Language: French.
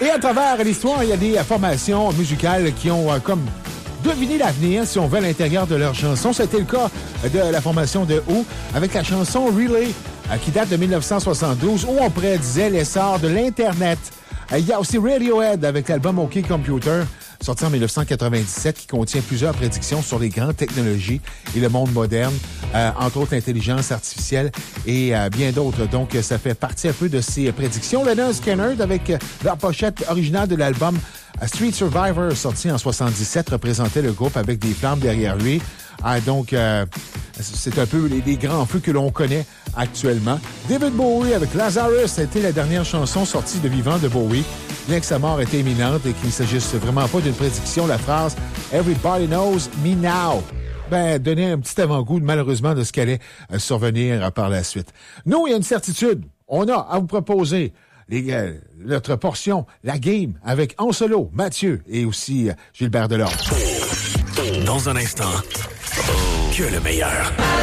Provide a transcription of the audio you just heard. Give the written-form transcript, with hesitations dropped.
Et à travers l'histoire, il y a des formations musicales qui ont comme deviné l'avenir, si on veut, à l'intérieur de leurs chansons. C'était le cas de la formation de Who avec la chanson Relay, qui date de 1972, où on prédisait l'essor de l'Internet. Il y a aussi Radiohead avec l'album OK Computer, sorti en 1997, qui contient plusieurs prédictions sur les grandes technologies et le monde moderne, entre autres l'intelligence artificielle et bien d'autres. Donc, ça fait partie un peu de ces prédictions. Leonard Skinner, avec la pochette originale de l'album Street Survivor, sorti en 77, représentait le groupe avec des flammes derrière lui. Donc, c'est un peu les grands feux que l'on connaît actuellement. David Bowie avec Lazarus, c'était la dernière chanson sortie de vivant de Bowie. Bien que sa mort était imminente et qu'il ne s'agisse vraiment pas d'une prédiction, la phrase « Everybody knows me now » donnait un petit avant-goût, malheureusement, de ce qu'allait survenir par la suite. Nous, il y a une certitude. On a à vous proposer notre portion, la game, avec en solo, Mathieu et aussi Gilbert Delorme. Dans un instant, que le meilleur.